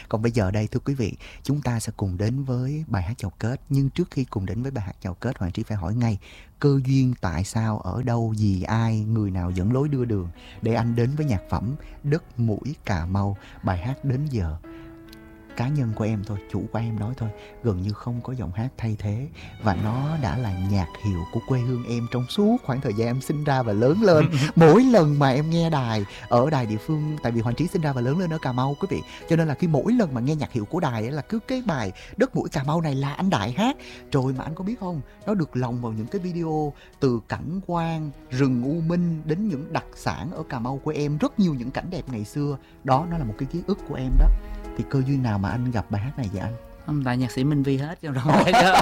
Còn bây giờ đây thưa quý vị, chúng ta sẽ cùng đến với bài hát chào kết. Nhưng trước khi cùng đến với bài hát chào kết, Hoàng Trí phải hỏi ngay, cơ duyên tại sao, ở đâu, gì, ai, người nào dẫn lối đưa đường để anh đến với nhạc phẩm Đất Mũi Cà Mau? Bài hát đến giờ cá nhân của em thôi, chủ của em nói thôi, gần như không có giọng hát thay thế, và nó đã là nhạc hiệu của quê hương em trong suốt khoảng thời gian em sinh ra và lớn lên. Mỗi lần mà em nghe đài ở đài địa phương, tại vì Hoàng Trí sinh ra và lớn lên ở Cà Mau quý vị, cho nên là khi mỗi lần mà nghe nhạc hiệu của đài ấy là cứ cái bài Đất Mũi Cà Mau này là anh Đại hát. Rồi mà anh có biết không, nó được lồng vào những cái video từ cảnh quan rừng U Minh đến những đặc sản ở Cà Mau của em, rất nhiều những cảnh đẹp ngày xưa. Đó, nó là một cái ký ức của em đó. Thì cơ duyên nào mà anh gặp bài hát này vậy anh? Không, tại nhạc sĩ Minh Vi hết chứ đâu.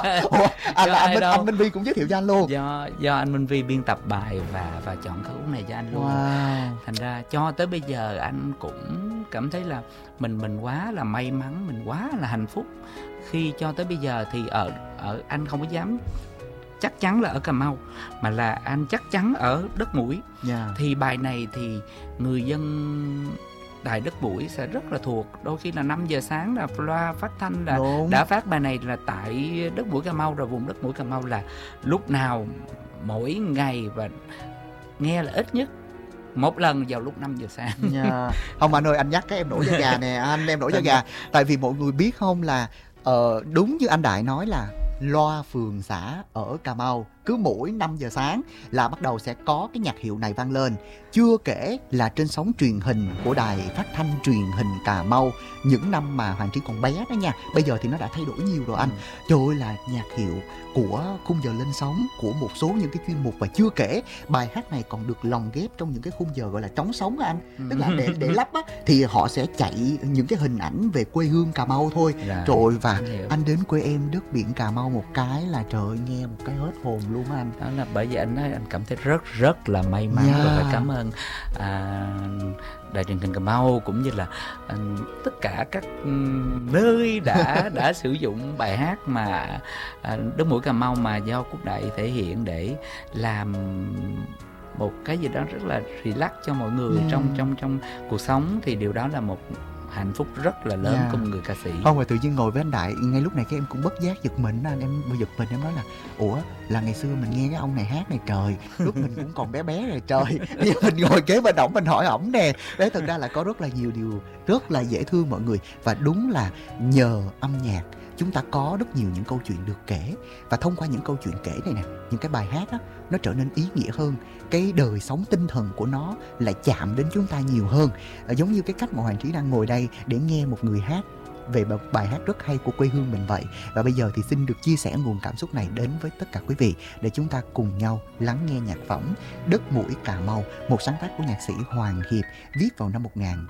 Anh Minh Vi cũng giới thiệu cho anh luôn. Do anh Minh Vi biên tập bài và chọn khúc này cho anh luôn. Wow. Thành ra cho tới bây giờ anh cũng cảm thấy là mình quá là may mắn, mình quá là hạnh phúc khi cho tới bây giờ thì ở anh không có dám chắc chắn là ở Cà Mau, mà là anh chắc chắn ở Đất Mũi. Thì bài này thì người dân đài Đất Mũi sẽ rất là thuộc. Đôi khi là 5 giờ sáng là loa phát thanh là đã phát bài này là tại Đất Mũi Cà Mau rồi. Vùng Đất Mũi Cà Mau là lúc nào mỗi ngày và nghe là ít nhất một lần vào lúc 5 giờ sáng. Không anh ơi, anh nhắc cái em nổi da gà nè anh, em nổi da gà. Tại vì mọi người biết không là đúng như anh Đại nói là loa phường xã ở Cà Mau cứ mỗi 5 giờ sáng là bắt đầu sẽ có cái nhạc hiệu này vang lên. Chưa kể là trên sóng truyền hình của đài phát thanh truyền hình Cà Mau những năm mà Hoàng Trí còn bé đó nha. Bây giờ thì nó đã thay đổi nhiều rồi anh. Trời ơi, là nhạc hiệu của khung giờ lên sóng, của một số những cái chuyên mục. Và chưa kể bài hát này còn được lồng ghép trong những cái khung giờ gọi là trống sống á anh. Tức là để lắp á, thì họ sẽ chạy những cái hình ảnh về quê hương Cà Mau thôi. Rồi và anh đến quê em đất biển Cà Mau một cái là trời ơi, nghe một cái hết hồn luôn á anh. Đó là bởi vì anh nói anh cảm thấy rất là may mắn và phải cảm ơn đài truyền hình Cà Mau cũng như là tất cả các nơi đã sử dụng bài hát mà Đất Mũi Cà Mau mà do Quốc Đại thể hiện để làm một cái gì đó rất là relax cho mọi người trong cuộc sống. Thì điều đó là một hạnh phúc rất là lớn của một người ca sĩ. Không, rồi tự nhiên ngồi với anh Đại ngay lúc này cái em cũng bất giác giật mình anh. Em giật mình, em nói là ủa, là ngày xưa mình nghe cái ông này hát này trời, lúc mình cũng còn bé bé rồi trời. Nhưng mình ngồi kế bên ổng mình hỏi ổng nè. Đấy, thực ra là có rất là nhiều điều rất là dễ thương mọi người. Và đúng là nhờ âm nhạc chúng ta có rất nhiều những câu chuyện được kể. Và thông qua những câu chuyện kể này nè, những cái bài hát á, nó trở nên ý nghĩa hơn. Cái đời sống tinh thần của nó lại chạm đến chúng ta nhiều hơn. Giống như cái cách mà Hoàng Trí đang ngồi đây để nghe một người hát về một bài hát rất hay của quê hương mình vậy. Và bây giờ thì xin được chia sẻ nguồn cảm xúc này đến với tất cả quý vị, để chúng ta cùng nhau lắng nghe nhạc phẩm Đất Mũi Cà Mau, một sáng tác của nhạc sĩ Hoàng Hiệp, viết vào năm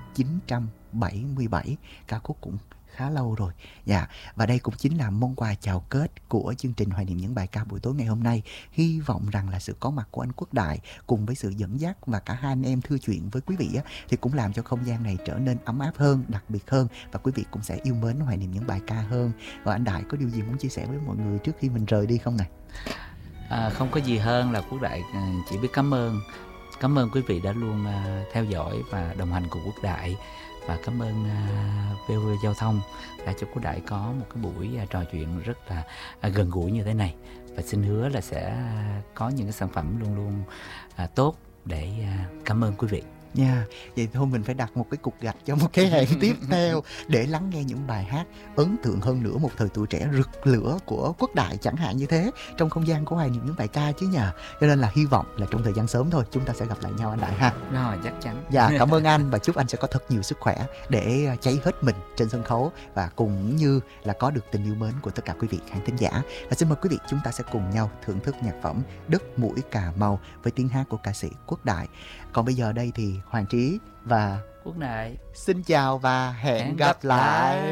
1977. Ca khúc cũng khá lâu rồi. Và đây cũng chính là món quà chào kết của chương trình Hoài niệm những bài ca buổi tối ngày hôm nay. Hy vọng rằng là sự có mặt của anh Quốc Đại cùng với sự dẫn dắt và cả hai anh em thưa chuyện với quý vị á, thì cũng làm cho không gian này trở nên ấm áp hơn, đặc biệt hơn, và quý vị cũng sẽ yêu mến Hoài niệm những bài ca hơn. Và anh Đại có điều gì muốn chia sẻ với mọi người trước khi mình rời đi không này? Không có gì hơn là Quốc Đại chỉ biết cảm ơn quý vị đã luôn theo dõi và đồng hành cùng Quốc Đại. Và cảm ơn VOV Giao thông đã cho Quốc Đại có một cái buổi trò chuyện rất là gần gũi như thế này. Và xin hứa là sẽ có những cái sản phẩm luôn luôn tốt để cảm ơn quý vị. Vậy thôi mình phải đặt một cái cục gạch cho một cái hẹn tiếp theo để lắng nghe những bài hát ấn tượng hơn nữa, một thời tuổi trẻ rực lửa của Quốc Đại chẳng hạn như thế, trong không gian của Hoài niệm những bài ca chứ nhờ. Cho nên là hy vọng là trong thời gian sớm thôi chúng ta sẽ gặp lại nhau anh Đại ha. Rồi, chắc chắn. Cảm ơn anh và chúc anh sẽ có thật nhiều sức khỏe để cháy hết mình trên sân khấu và cũng như là có được tình yêu mến của tất cả quý vị khán thính giả. Và xin mời quý vị chúng ta sẽ cùng nhau thưởng thức nhạc phẩm Đất Mũi Cà Mau với tiếng hát của ca sĩ Quốc Đại. Còn bây giờ đây thì Hoàng Trí và Quốc Đại xin chào và hẹn gặp lại.